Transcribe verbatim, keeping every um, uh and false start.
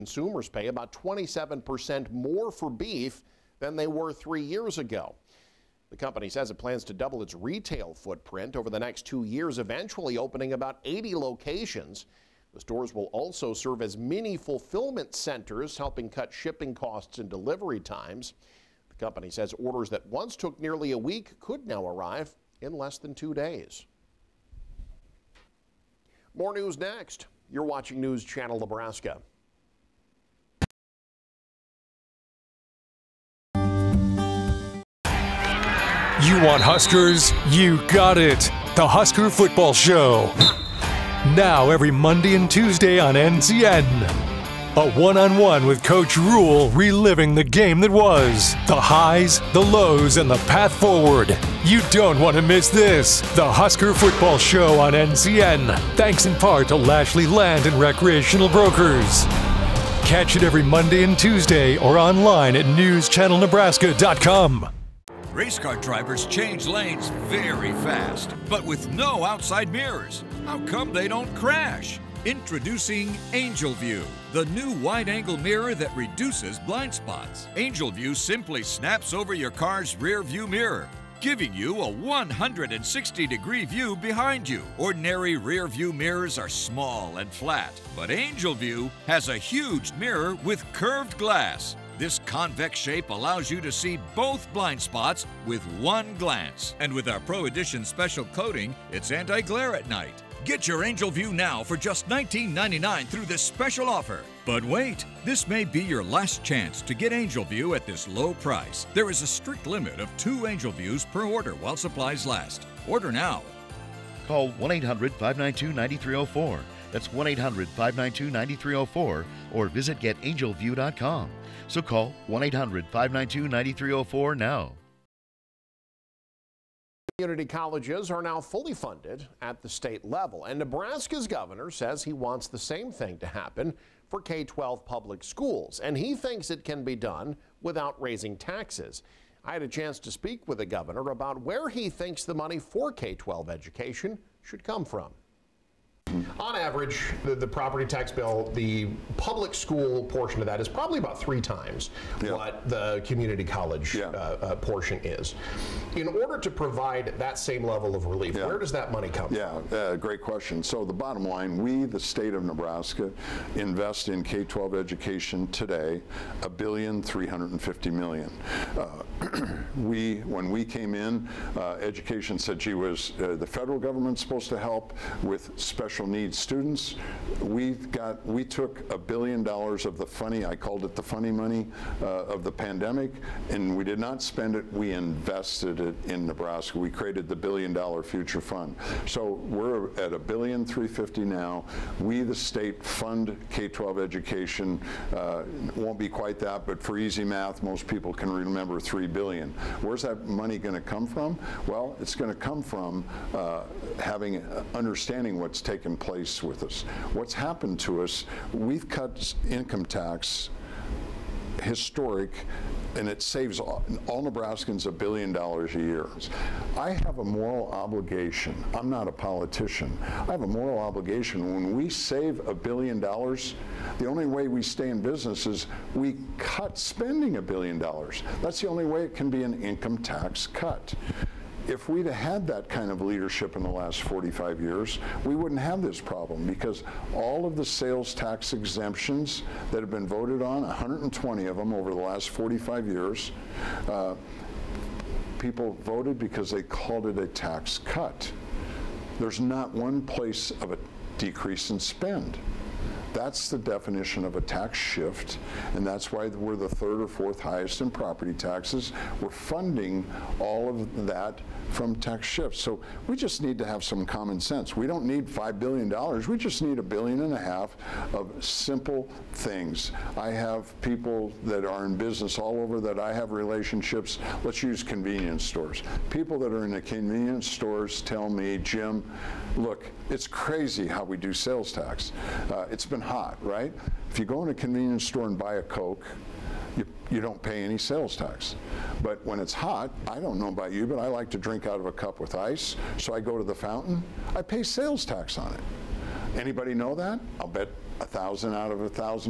Consumers pay about twenty-seven percent more for beef than they were three years ago. The company says it plans to double its retail footprint over the next two years, eventually opening about eighty locations. The stores will also serve as mini fulfillment centers, helping cut shipping costs and delivery times. The company says orders that once took nearly a week could now arrive in less than two days. More news next. You're watching News Channel Nebraska. You want Huskers? You got it. The Husker Football Show. Now every Monday and Tuesday on N C N. A one-on-one with Coach Rule, reliving the game that was. The highs, the lows, and the path forward. You don't want to miss this. The Husker Football Show on N C N. Thanks in part to Lashley Land and Recreational Brokers. Catch it every Monday and Tuesday or online at news channel nebraska dot com. Race car drivers change lanes very fast, but with no outside mirrors. How come they don't crash? Introducing Angel View, the new wide-angle mirror that reduces blind spots. Angel View simply snaps over your car's rear view mirror, giving you a one hundred sixty degree view behind you. Ordinary rear view mirrors are small and flat, but Angel View has a huge mirror with curved glass. This convex shape allows you to see both blind spots with one glance. And with our Pro Edition special coating, it's anti-glare at night. Get your Angel View now for just nineteen ninety-nine through this special offer. But wait, this may be your last chance to get Angel View at this low price. There is a strict limit of two Angel Views per order while supplies last. Order now. Call one eight hundred, five nine two, nine three zero four. That's one eight hundred, five nine two, nine three zero four or visit get angel view dot com. So call one eight hundred, five nine two, nine three zero four now. Community colleges are now fully funded at the state level, and Nebraska's governor says he wants the same thing to happen for K twelve public schools, and he thinks it can be done without raising taxes. I had a chance to speak with the governor about where he thinks the money for K twelve education should come from. On average, the, the property tax bill, the public school portion of that is probably about three times yeah. what the community college yeah. uh, uh, portion is. In order to provide that same level of relief, yeah. where does that money come yeah, from? Yeah, uh, great question. So the bottom line, we, the state of Nebraska, invest in K twelve education today a billion three hundred fifty million. Uh, we, when we came in, uh, education said, gee, was uh, the federal government supposed to help with special needs students? We got, we took a billion dollars of the funny, I called it the funny money uh, of the pandemic, and we did not spend it, we invested it in Nebraska. We created the billion dollar future fund. So we're at a billion three fifty now. We, the state, fund K twelve education. Uh, won't be quite that, but for easy math, most people can remember three billion. Where's that money going to come from? Well, it's going to come from uh, having uh, understanding what's taken place with us. What's happened to us, we've cut income tax historic, and it saves all, all Nebraskans a billion dollars a year. I have a moral obligation. I'm not a politician. I have a moral obligation. When we save a billion dollars, the only way we stay in business is we cut spending a billion dollars. That's the only way it can be an income tax cut. If we'd have had that kind of leadership in the last forty-five years, we wouldn't have this problem, because all of the sales tax exemptions that have been voted on, one hundred twenty of them over the last forty-five years, uh, people voted because they called it a tax cut. There's not one place of a decrease in spend. That's the definition of a tax shift, and that's why we're the third or fourth highest in property taxes. We're funding all of that from tax shifts. So we just need to have some common sense. We don't need five billion dollars. We just need a billion and a half of simple things. I have people that are in business all over that I have relationships. Let's use convenience stores. People that are in the convenience stores tell me, Jim, look, it's crazy how we do sales tax. Uh, it's been hot, right? If you go in a convenience store and buy a Coke, you, you don't pay any sales tax. But when it's hot, I don't know about you, but I like to drink out of a cup with ice, so I go to the fountain, I pay sales tax on it. Anybody know that? I'll bet a thousand out of a thousand